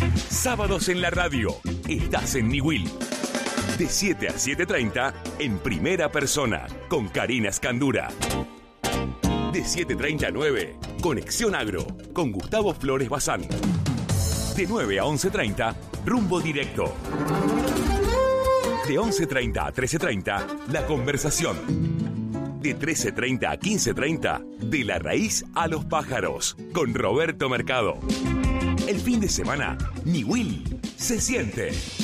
Sábados en la radio. Estás en Niwil. De 7 a 7:30 en primera persona con Karina Escandura. De 7:30 a 9, Conexión Agro con Gustavo Flores Bazán. De 9 a 11:30, Rumbo Directo. De 11:30 a 13:30, La Conversación. De 13:30 a 15:30, De la Raíz a los Pájaros, con Roberto Mercado. El fin de semana, Niwil se siente.